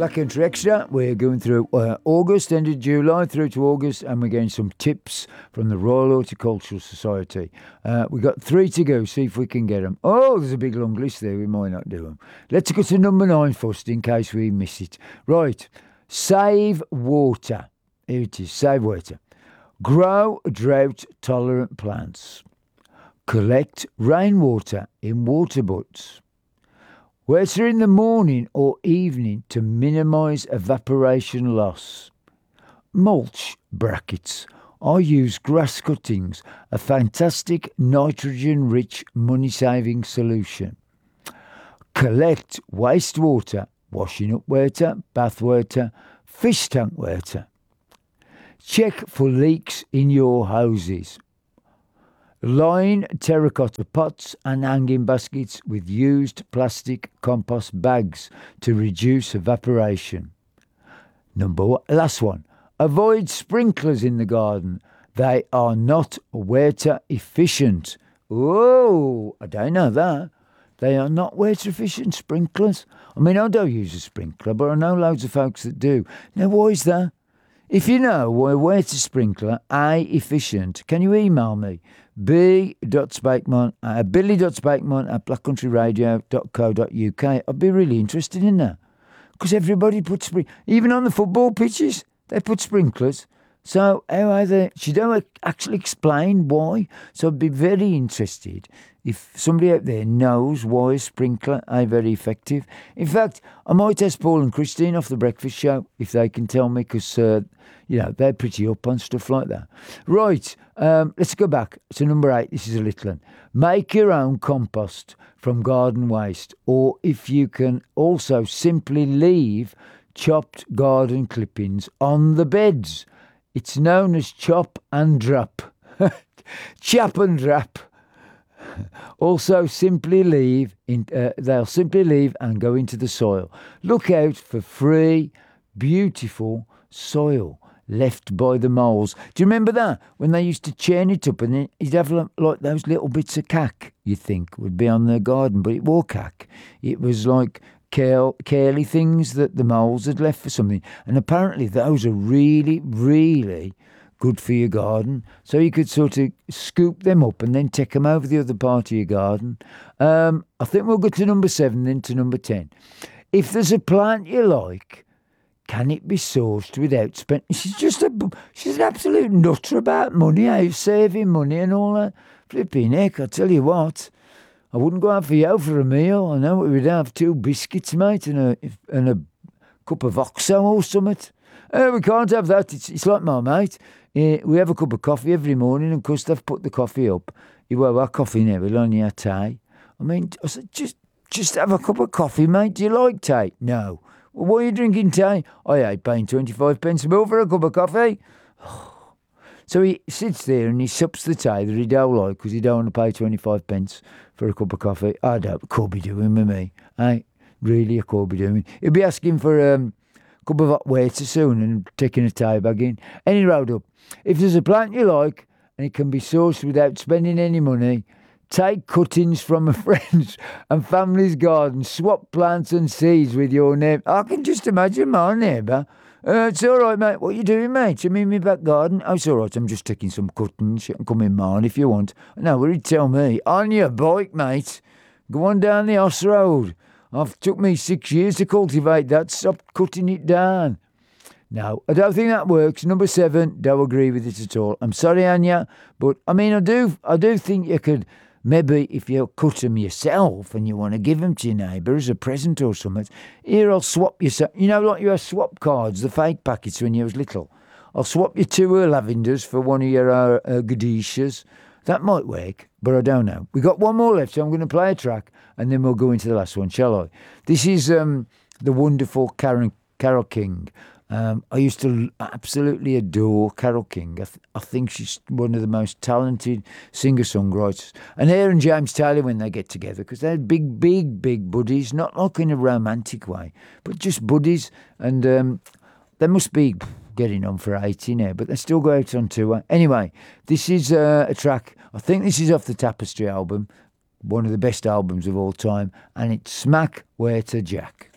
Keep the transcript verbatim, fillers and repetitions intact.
Black Country Extra. We're going through uh, August, end of July through to August, and we're getting some tips from the Royal Horticultural Society. Uh, we've got three to go, see if we can get them. Oh, there's a big long list there, we might not do them. Let's go to number nine first in case we miss it. Right, save water. Here it is, save water. Grow drought-tolerant plants. Collect rainwater in water butts. Water in the morning or evening to minimise evaporation loss. Mulch brackets. I use grass cuttings, a fantastic nitrogen-rich money-saving solution. Collect wastewater, washing up water, bath water, fish tank water. Check for leaks in your hoses. Line terracotta pots and hanging baskets with used plastic compost bags to reduce evaporation. Number one, last one. Avoid sprinklers in the garden. They are not water efficient. Oh, I don't know that. They are not water efficient sprinklers. I mean, I don't use a sprinkler, but I know loads of folks that do. Now, why is that? If you know why a water sprinkler A efficient, can you email me? b.spakeman, uh, billy.spakeman at blackcountryradio dot co dot uk. I'd be really interested in that. Because everybody puts, even on the football pitches, they put sprinklers. So how are they? She don't actually explain why. So I'd be very interested if somebody out there knows why a sprinkler are very effective. In fact, I might ask Paul and Christine off the breakfast show if they can tell me, because uh, you know they're pretty up on stuff like that. Right, um, let's go back to number eight. This is a little one. Make your own compost from garden waste, or if you can also simply leave chopped garden clippings on the beds. It's known as chop and drop. Chop and drop. Also, simply leave. In, uh, they'll simply leave and go into the soil. Look out for free, beautiful soil left by the moles. Do you remember that? When they used to churn it up and then you'd have like those little bits of cack, you think, would be on their garden, but it wore cack. It was like care, carely things that the moles had left for something. And apparently those are really, really good for your garden. So you could sort of scoop them up and then take them over the other part of your garden. Um, I think we'll go to number seven, then to number ten. If there's a plant you like, can it be sourced without spending? She's just a, she's an absolute nutter about money, eh? Saving money and all that. Flipping heck, I tell you what. I wouldn't go out for you for a meal. I know we'd have two biscuits, mate, and a and a cup of Oxo or something. Uh, we can't have that. It's, it's like my mate. Uh, we have a cup of coffee every morning, and because they've put the coffee up, you well, our coffee now, we'll only have tea. I mean, I said, just, just have a cup of coffee, mate. Do you like tea? No. Well, why are you drinking tea? I ain't paying twenty-five pence a bill for a cup of coffee. So he sits there and he sups the tea that he don't like because he don't want to pay twenty-five pence for a cup of coffee. I don't. Could be doing with me. Eh? Really, I could be doing. He'll be asking for um, a cup of hot water soon and taking a tea bag in. Any road up. If there's a plant you like and it can be sourced without spending any money, take cuttings from a friend's and family's garden. Swap plants and seeds with your neighbour. I can just imagine my neighbour. Uh, it's all right, mate. What are you doing, mate? I'm in my back garden. Oh, it's all right. I'm just taking some cuttings. You can come in mine if you want. No, what did you tell me? On your bike, mate. Go on down the Oss Road. I've took me six years to cultivate that. Stop cutting it down. No, I don't think that works. Number seven, don't agree with it at all. I'm sorry, Anya, but I mean, I do, I do think you could. Maybe if you cut them yourself and you want to give them to your neighbour as a present or something, here I'll swap you some, you know, like you have swap cards, the fake packets when you was little. I'll swap you two uh, lavenders for one of your uh, uh, gadishas. That might work, but I don't know. We got one more left, so I'm going to play a track and then we'll go into the last one, shall I? This is um, the wonderful Karen, Carole King. Um, I used to absolutely adore Carole King. I, th- I think she's one of the most talented singer-songwriters. And her and James Taylor, when they get together, because they're big, big, big buddies, not like in a romantic way, but just buddies. And um, they must be getting on for eighty now, but they still go out on tour. Anyway, this is uh, a track, I think this is off the Tapestry album, one of the best albums of all time, and it's Smack Where to Jack.